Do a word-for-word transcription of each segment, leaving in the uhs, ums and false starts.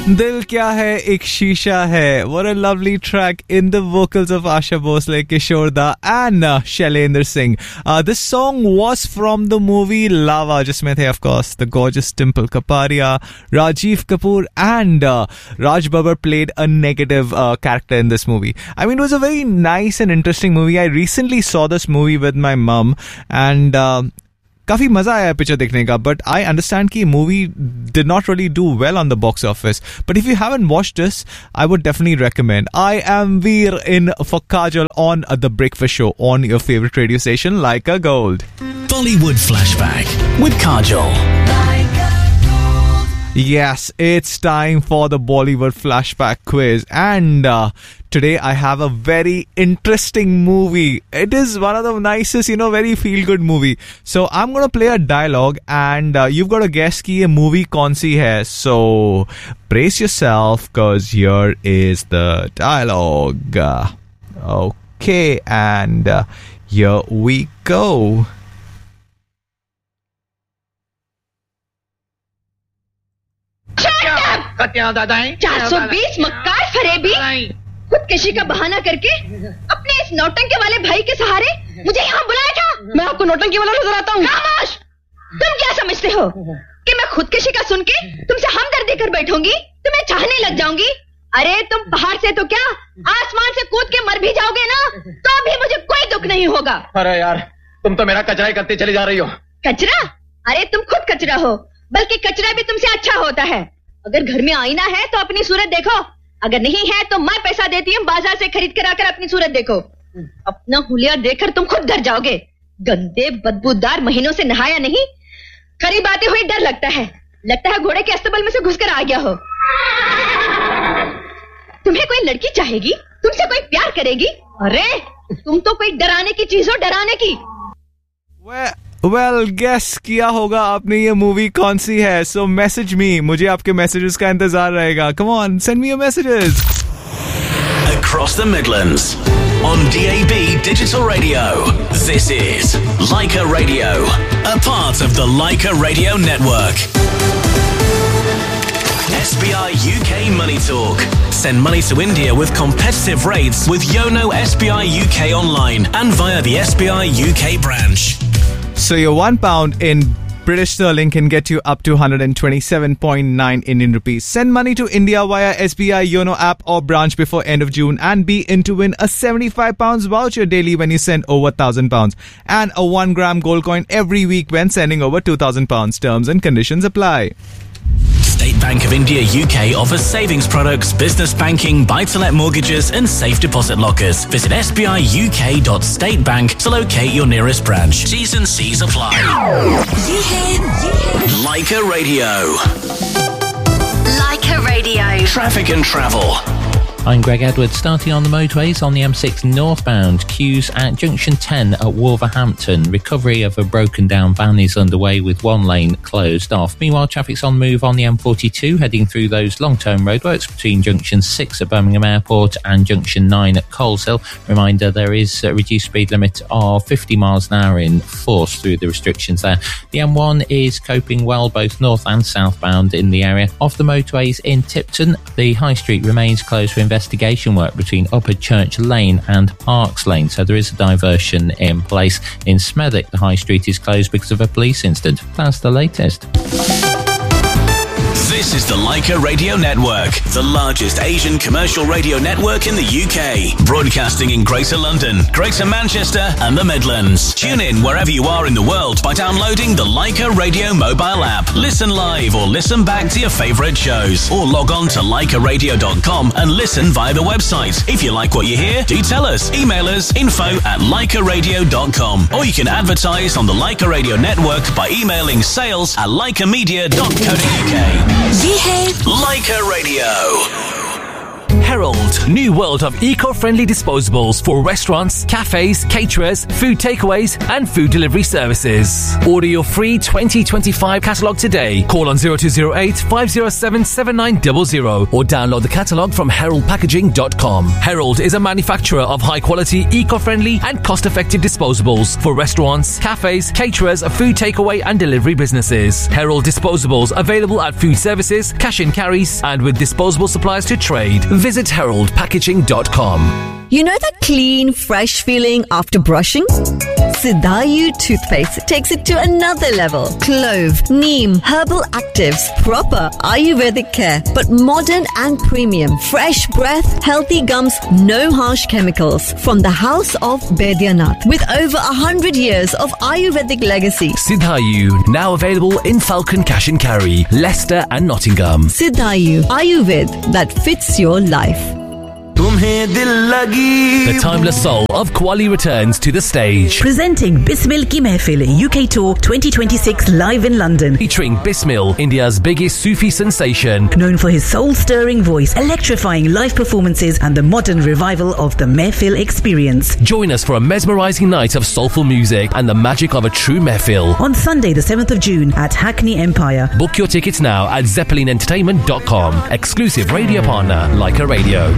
दिल क्या है एक शीशा है. What a lovely track in the vocals of Asha Bhosle, Kishore Da and uh, Shailendra Singh. Uh, this song was from the movie Lava, जिसमें थे of course the gorgeous Dimple Kapadia, Rajiv Kapoor and uh, Raj Babbar played a negative uh, character in this movie. I mean, it was a very nice and interesting movie. I recently saw this movie with my mum and uh, काफी मजा आया picture देखने का, but I understand कि movie did not really do well on the box office. But if you haven't watched this, I would definitely recommend. I am Veer in for Kajol on The Breakfast Show on your favorite radio station, Like a Gold. Bollywood Flashback with Kajol. Yes, it's time for the Bollywood Flashback quiz, and uh, today I have a very interesting movie. It is one of the nicest, you know, very feel-good movie. So I'm going to play a dialogue and uh, you've got to guess कि ये movie कौन सी है. So brace yourself because here is the dialogue. Uh, okay, and uh, here we go. चार सौ बीस मक्कार फरेबी खुदकशी का बहाना करके अपने इस नौटंकी वाले भाई के सहारे मुझे यहाँ बुलाया क्या? मैं आपको नौटंकी वाला नजर आता हूँ? खामोश! तुम क्या समझते हो कि मैं खुदकशी का सुन के तुमसे हमदर्दी कर बैठूंगी, तुम्हें चाहने लग जाऊंगी? अरे तुम पहाड़ से तो क्या आसमान से कूद के मर भी जाओगे ना, तो भी मुझे कोई दुख नहीं होगा. अरे यार, तुम तो मेरा कचरा ही करते चली जा रही हो. कचरा? अरे तुम खुद कचरा हो, बल्कि कचरा भी तुमसे अच्छा होता है. अगर घर में आईना है तो अपनी सूरत देखो, अगर नहीं है तो मैं पैसा देती हूँ, बाजार से खरीद कर आकर अपनी सूरत देखो. अपना हुलिया देखकर तुम खुद डर जाओगे. गंदे बदबूदार महीनों से नहाया नहीं, करीब आते हुए डर लगता है. लगता है घोड़े के अस्तबल में से घुसकर आ गया हो. तुम्हें कोई लड़की चाहेगी, तुमसे कोई प्यार करेगी? अरे तुम तो कोई डराने की चीज हो, डराने की. वेल गेस किया होगा आपने ये मूवी कौन सी है. सो मैसेज मी, मुझे आपके मैसेजेस का इंतजार रहेगा. Come on, send me your messages. Across the Midlands on D A B Digital Radio. This is Leica Radio, a part of the Leica Radio Network. S B I U K Money Talk. Send money to India with competitive rates with Yono S B I U K online and via the S B I U K branch. So your one pound in British sterling can get you up to one hundred twenty-seven point nine Indian rupees. Send money to India via S B I Yono app or branch before end of June and be in to win a seventy-five pounds voucher daily when you send over one thousand pounds and a one gram gold coin every week when sending over two thousand pounds. Terms and conditions apply. State Bank of India U K offers savings products, business banking, buy-to-let mortgages and safe deposit lockers. Visit s b i u k dot state bank to locate your nearest branch. T's and C's apply. Leica Radio. Leica Radio. Traffic and travel. I'm Greg Edwards. Starting on the motorways on the M six northbound, queues at junction ten at Wolverhampton. Recovery of a broken down van is underway with one lane closed off. Meanwhile, traffic's on move on the M forty-two heading through those long-term roadworks between junction six at Birmingham Airport and junction nine at Coleshill. Reminder, there is a reduced speed limit of fifty miles an hour in force through the restrictions there. The M one is coping well both north and southbound in the area. Off the motorways in Tipton, the High Street remains closed for investigation work between Upper Church Lane and Parks Lane, so there is a diversion in place. In Smethwick, the High Street is closed because of a police incident. That's the latest. This is the Leica Radio Network, the largest Asian commercial radio network in the U K, broadcasting in Greater London, Greater Manchester and the Midlands. Tune in wherever you are in the world by downloading the Leica Radio mobile app. Listen live or listen back to your favourite shows, or log on to leica radio dot com and listen via the website. If you like what you hear, do tell us. Email us info at leica radio dot com, or you can advertise on the Leica Radio Network by emailing sales at leica media dot co dot u k. ये है Leica Radio. Herald, new world of eco-friendly disposables for restaurants, cafes, caterers, food takeaways and food delivery services. Order your free twenty twenty-five catalogue today. Call on zero two zero eight, five zero seven, seven nine zero zero or download the catalogue from herald packaging dot com. Herald is a manufacturer of high-quality, eco-friendly and cost-effective disposables for restaurants, cafes, caterers, food takeaway and delivery businesses. Herald disposables available at food services, cash and carries and with disposable suppliers to trade. Visit herald packaging dot com. You know that clean, fresh feeling after brushing? Siddhayu toothpaste takes it to another level. Clove, neem, herbal actives, proper Ayurvedic care, but modern and premium. Fresh breath, healthy gums, no harsh chemicals. From the house of Baidyanath, with over a hundred years of Ayurvedic legacy. Siddhayu, now available in Falcon Cash and Carry, Leicester and Nottingham. Siddhayu, Ayurved that fits your life. The timeless soul of Qawwali returns to the stage. Presenting Bismil Ki Mehfil U K Tour twenty twenty-six live in London. Featuring Bismil, India's biggest Sufi sensation. Known for his soul-stirring voice, electrifying live performances and the modern revival of the Mehfil experience. Join us for a mesmerising night of soulful music and the magic of a true Mehfil. On Sunday the seventh of June at Hackney Empire. Book your tickets now at zeppelin entertainment dot com. Exclusive radio partner, Leica Radio.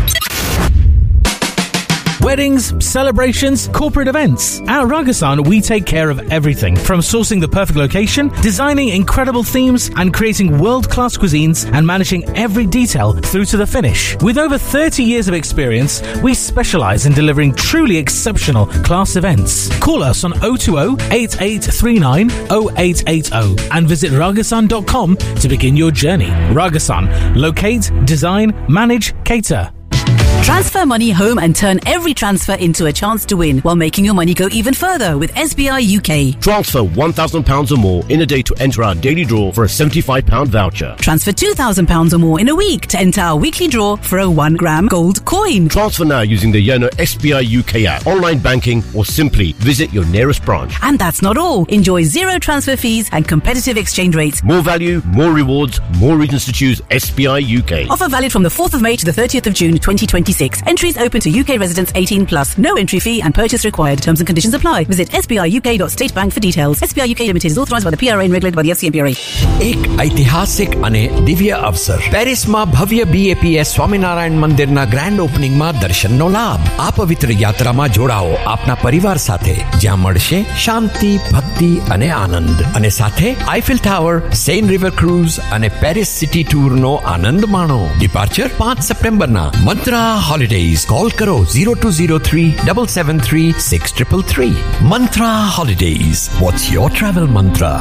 Weddings, celebrations, corporate events. At Ragasan, we take care of everything from sourcing the perfect location, designing incredible themes, and creating world-class cuisines and managing every detail through to the finish. With over thirty years of experience, we specialize in delivering truly exceptional class events. Call us on oh two oh, eight eight three nine, oh eight eight oh and visit ragasan dot com to begin your journey. Ragasan. Locate, design, manage, cater. Transfer money home and turn every transfer into a chance to win while making your money go even further with S B I U K. Transfer one thousand pounds or more in a day to enter our daily draw for a seventy-five pound voucher. Transfer two thousand pounds or more in a week to enter our weekly draw for a one gram gold coin. Transfer now using the Yono S B I U K app, online banking or simply visit your nearest branch. And that's not all. Enjoy zero transfer fees and competitive exchange rates. More value, more rewards, more reasons to choose S B I U K. Offer valid from the fourth of May to the thirtieth of June twenty twenty-six. Entries open to U K residents eighteen plus. No entry fee and purchase required. Terms and conditions apply. Visit S B I U K dot state bank for details. S B I U K Limited is authorised by the P R A and regulated by the F C M P R A. એક ઐતિહાસિક અને દિવ્ય અવસર પેરિસમાં ભવ્ય B A P S Swaminarayan મંદિરના grand ઓપનિંગમાં દર્શનનો લાભ. આ પવિત્ર યાત્રામાં જોડાઓ આપના પરિવાર સાથે, જ્યાં મળશે શાંતિ, ભક્તિ અને આનંદ. અને સાથે Eiffel tower, Sen river cruise અને પેરિસ સિટી ટૂરનો આનંદ માણો. ડિપાર્ચર પાંચ સપ્ટેમ્બરના. મંત્રા હોલિડેઝ. કોલ કરો zero two zero three, seven seven three, six three three. Mantra Holidays. What's your travel mantra?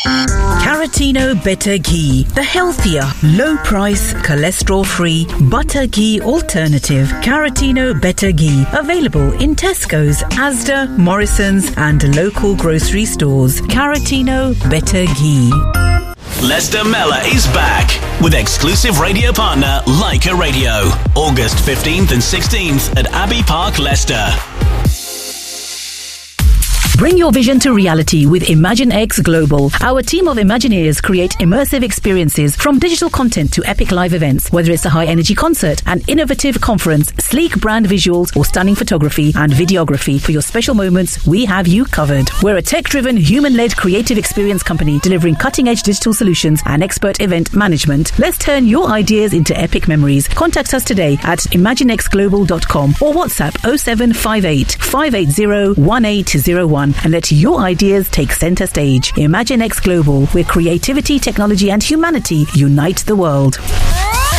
Caratino Better Ghee, the healthier, low-price, cholesterol-free butter ghee alternative. Caratino Better Ghee, available in Tesco's, Asda, Morrison's and local grocery stores. Caratino Better Ghee. Leicester Mella is back with exclusive radio partner Leica Radio. August fifteenth and sixteenth at Abbey Park, Leicester. Bring your vision to reality with ImagineX Global. Our team of Imagineers create immersive experiences from digital content to epic live events. Whether it's a high-energy concert, an innovative conference, sleek brand visuals, or stunning photography and videography, for your special moments, we have you covered. We're a tech-driven, human-led creative experience company delivering cutting-edge digital solutions and expert event management. Let's turn your ideas into epic memories. Contact us today at imaginex global dot com or WhatsApp oh seven five eight, five eight zero, one eight zero one and let your ideas take center stage. ImagineX Global, where creativity, technology and humanity unite the world.